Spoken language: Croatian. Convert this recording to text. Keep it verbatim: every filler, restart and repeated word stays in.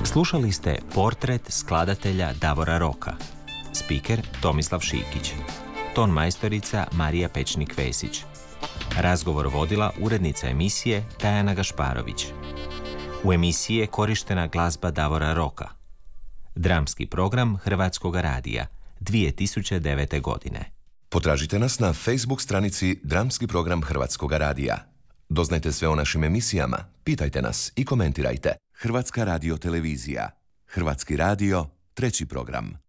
Slušali ste portret skladatelja Davora Roka. Spiker Tomislav Šikić. Ton majstorica Marija Pečnik-Vesić. Razgovor vodila urednica emisije Tajana Gašparović. U emisiji je korištena glazba Davora Roka. Dramski program Hrvatskog radija dvije tisuće devete. godine. Potražite nas na Facebook stranici Dramski program Hrvatskog radija. Doznajte sve o našim emisijama, pitajte nas i komentirajte. Hrvatska radio televizija. Hrvatski radio, treći program.